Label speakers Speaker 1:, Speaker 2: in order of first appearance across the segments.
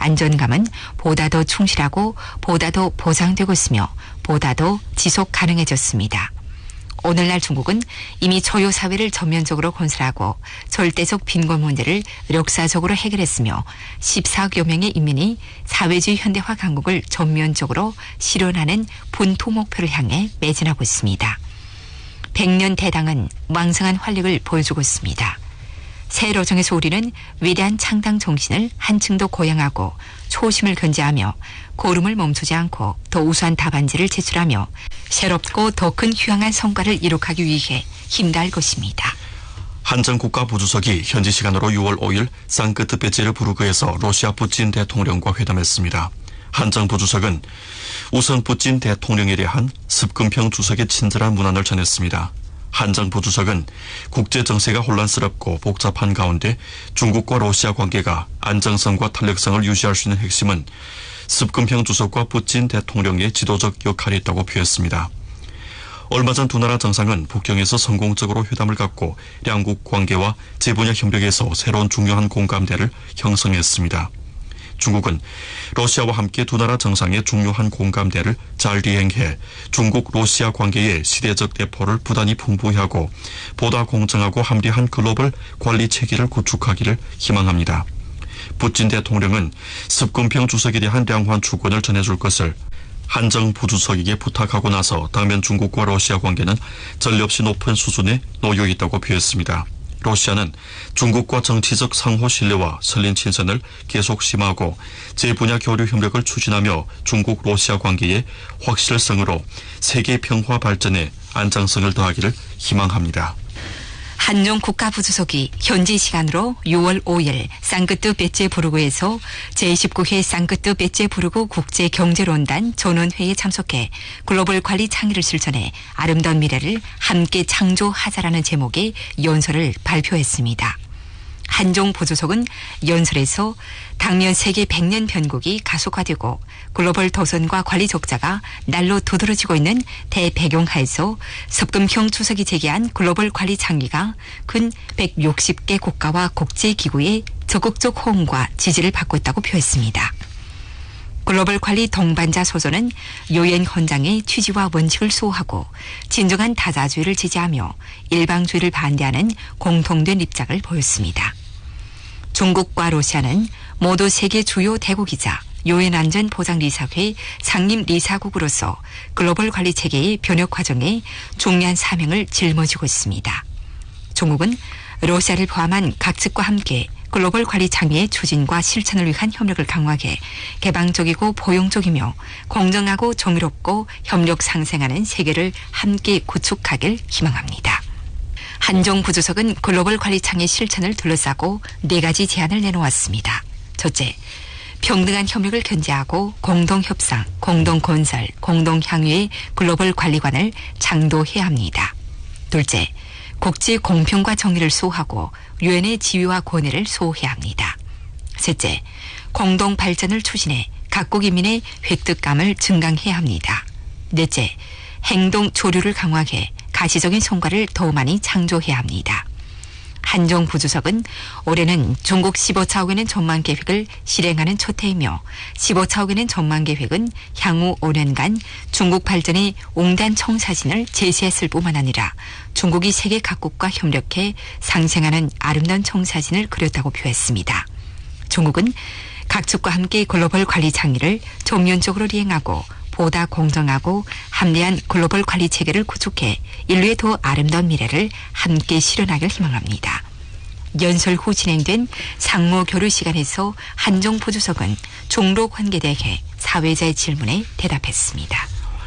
Speaker 1: 안전감은 보다 더 충실하고 보다 더 보장되고 있으며 보다 더 지속 가능해졌습니다. 오늘날 중국은 이미 초유 사회를 전면적으로 건설하고 절대적 빈곤 문제를 역사적으로 해결했으며 14억여 명의 인민이 사회주의 현대화 강국을 전면적으로 실현하는 분토 목표를 향해 매진하고 있습니다. 100년 대당은 왕성한 활력을 보여주고 있습니다. 새 로정에서 우리는 위대한 창당 정신을 한층 더 고양하고 초심을 견제하며 고름을 멈추지 않고 더 우수한 답안지를 제출하며 새롭고 더 큰 휴양한 성과를 이룩하기 위해 힘다할 것입니다.
Speaker 2: 한정 국가부주석이 현지 시간으로 6월 5일 상크트페테르부르크에서 러시아 푸틴 대통령과 회담했습니다. 한정 부주석은 우선 푸틴 대통령에 대한 습근평 주석의 친절한 문안을 전했습니다. 한정 부주석은 국제 정세가 혼란스럽고 복잡한 가운데 중국과 러시아 관계가 안정성과 탄력성을 유지할 수 있는 핵심은 습근평 주석과 푸틴 대통령의 지도적 역할이 있다고 표했습니다. 얼마 전 두 나라 정상은 북경에서 성공적으로 회담을 갖고 양국 관계와 제분야 협력에서 새로운 중요한 공감대를 형성했습니다. 중국은 러시아와 함께 두 나라 정상의 중요한 공감대를 잘 이행해 중국 러시아 관계의 시대적 대포를 부단히 풍부히 하고 보다 공정하고 합리한 글로벌 관리 체계를 구축하기를 희망합니다. 푸틴 대통령은 습근평 주석에 대한 량호한 축원을 전해줄 것을 한정 부주석에게 부탁하고 나서 당면 중국과 러시아 관계는 전례 없이 높은 수준에 놓여 있다고 표했습니다. 러시아는 중국과 정치적 상호 신뢰와 설린 친선을 계속 심화하고 제분야 교류 협력을 추진하며 중국 러시아 관계의 확실성으로 세계 평화 발전에 안정성을 더하기를 희망합니다.
Speaker 1: 한중 국가부주석이 현지 시간으로 6월 5일 상크트페테르부르크에서 제19회 상크트페테르부르크 국제경제론단 전원회의에 참석해 글로벌 관리 창의를 실천해 아름다운 미래를 함께 창조하자라는 제목의 연설을 발표했습니다. 한중 부주석은 연설에서 당면 세계 100년 변곡이 가속화되고 글로벌 도선과 관리 적자가 날로 두드러지고 있는 대배경하에서 습근평 주석이 제기한 글로벌 관리 창의가 근 160개 국가와 국제기구의 적극적 호응과 지지를 받고 있다고 표했습니다. 글로벌 관리 동반자 소조는 유엔 헌장의 취지와 원칙을 수호하고 진정한 다자주의를 지지하며 일방주의를 반대하는 공통된 입장을 보였습니다. 중국과 러시아는 모두 세계 주요 대국이자 유엔 안전보장리사회 상임리사국으로서 글로벌 관리 체계의 변혁 과정에 중요한 사명을 짊어지고 있습니다. 중국은 러시아를 포함한 각 측과 함께 글로벌 관리 창의의 추진과 실천을 위한 협력을 강화해 개방적이고 포용적이며 공정하고 정의롭고 협력 상생하는 세계를 함께 구축하길 희망합니다. 한중 부주석은 글로벌 관리 창의 실천을 둘러싸고 4가지 제안을 내놓았습니다. 첫째, 평등한 협력을 견제하고 공동협상, 공동건설, 공동향유의 글로벌 관리관을 창도해야 합니다. 둘째, 국제 공평과 정의를 수호하고 유엔의 지위와 권위를 수호해야 합니다. 셋째, 공동 발전을 추진해 각국 인민의 획득감을 증강해야 합니다. 넷째, 행동 조류를 강화해 가시적인 성과를 더 많이 창조해야 합니다. 한중 부주석은 올해는 중국 15차억엔의 전망 계획을 실행하는 첫 해이며 15차억엔의 전망 계획은 향후 5년간 중국 발전의 옹단 청사진을 제시했을 뿐만 아니라 중국이 세계 각국과 협력해 상생하는 아름다운 청사진을 그렸다고 표했습니다. 중국은 각 측과 함께 글로벌 관리 창의를 전면적으로 이행하고 보다 공정하고 합리한 글로벌 관리 체계를 구축해 인류의 더 아름다운 미래를 함께 실현하길 희망합니다. 연설 후 진행된 상무 교류 시간에서 한중 부주석은 종로 관계에 대해 사회자의 질문에 대답했습니다.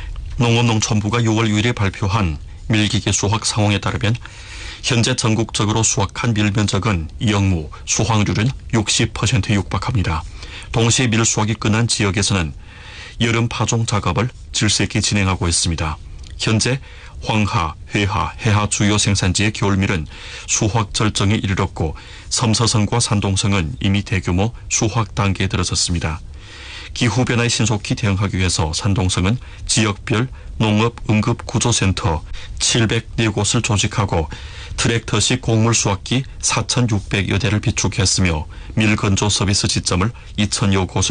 Speaker 2: 농업농촌부가 6월 6일에 발표한 밀기계 수확 상황에 따르면 현재 전국적으로 수확한 밀 면적은 영무, 수확률은 60%에 육박합니다. 동시에 밀 수확이 끝난 지역에서는 여름 파종 작업을 질서 있게 진행하고 있습니다. 현재 황하, 회하, 해하 주요 생산지의 겨울밀은 수확 절정에 이르렀고 섬서성과 산동성은 이미 대규모 수확 단계에 들어섰습니다. 기후변화에 신속히 대응하기 위해서 산동성은 지역별 농업응급구조센터 704곳을 조직하고 트랙터식 곡물 수확기 4,600여 대를 비축했으며 밀건조 서비스 지점을 2,000여 곳을